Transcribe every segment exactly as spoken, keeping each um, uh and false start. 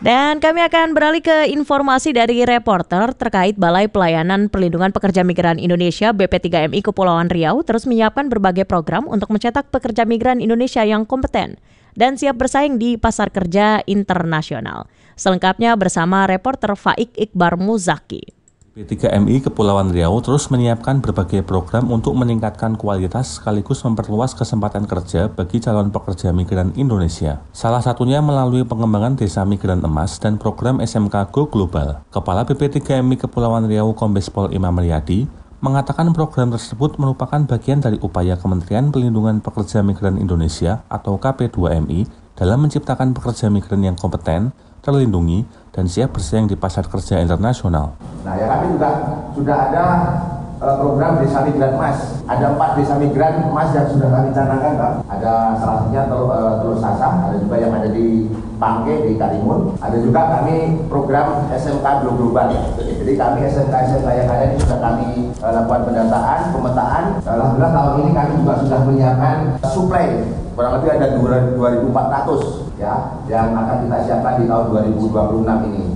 Dan kami akan beralih ke informasi dari reporter terkait Balai Pelayanan Perlindungan Pekerja Migran Indonesia B P tiga M I Kepulauan Riau terus menyiapkan berbagai program untuk mencetak pekerja migran Indonesia yang kompeten dan siap bersaing di pasar kerja internasional. Selengkapnya bersama reporter Faik Iqbar Muzaki. B P tiga M I Kepulauan Riau terus menyiapkan berbagai program untuk meningkatkan kualitas sekaligus memperluas kesempatan kerja bagi calon pekerja migran Indonesia. Salah satunya melalui pengembangan Desa Migran Emas dan program S M K Go Global. Kepala B P tiga M I Kepulauan Riau Kombes Pol Imam Riyadi mengatakan program tersebut merupakan bagian dari upaya Kementerian Perlindungan Pekerja Migran Indonesia atau K P dua M I dalam menciptakan pekerja migran yang kompeten, terlindungi, dan siap bersaing di pasar kerja internasional. Nah, ya kami juga sudah ada uh, program Desa Migran Emas. Ada empat Desa Migran Emas yang sudah kami canangkan, Pak. Ada salah satunya Telur, uh, Telur Sasa, ada juga yang ada di Pangke, di Karimun. Ada juga kami program S M K Global. Jadi kami S M K S M K yang ada ini sudah kami uh, lakukan pendataan, pemetaan. Alhamdulillah tahun ini kami juga sudah menyiapkan uh, suplai. Kurang lebih ada dua ribu empat ratus ya yang akan kita siapkan di tahun dua ribu dua puluh enam ini.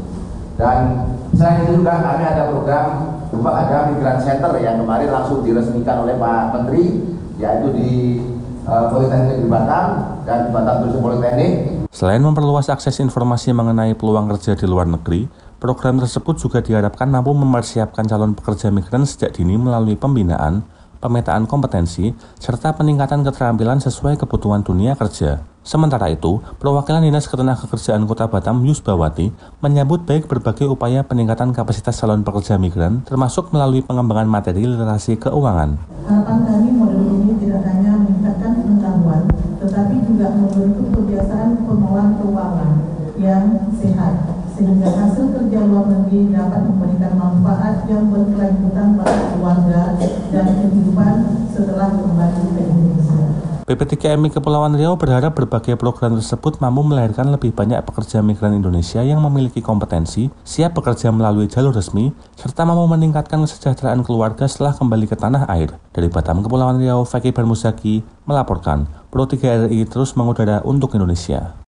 Dan selain itu juga kami ada program juga ada Migran Center yang kemarin langsung diresmikan oleh Pak Menteri, yaitu di uh, Politeknik di Batam dan Batam Tourism Politeknik. Selain memperluas akses informasi mengenai peluang kerja di luar negeri, program tersebut juga diharapkan mampu mempersiapkan calon pekerja migran sejak dini melalui pembinaan, pemetaan kompetensi, serta peningkatan keterampilan sesuai kebutuhan dunia kerja. Sementara itu, perwakilan Dinas Ketenagakerjaan Kota Batam Yusbawati menyambut baik berbagai upaya peningkatan kapasitas calon pekerja migran, termasuk melalui pengembangan materi literasi keuangan. Harapan kami model ini tidak hanya meningkatkan pengetahuan, tetapi juga membentuk kebiasaan pengelolaan keuangan yang sehat, sehingga hasil kerja luar negeri dapat memberikan manfaat yang berkelanjutan pada keluarga dan kehidupan setelah kembali ke Indonesia. B P tiga M I Kepulauan Riau berharap berbagai program tersebut mampu melahirkan lebih banyak pekerja migran Indonesia yang memiliki kompetensi, siap bekerja melalui jalur resmi, serta mampu meningkatkan kesejahteraan keluarga setelah kembali ke tanah air. Dari Batam, Kepulauan Riau, Faik Iqbar Muzaki melaporkan, Pro tiga R I terus mengudara untuk Indonesia.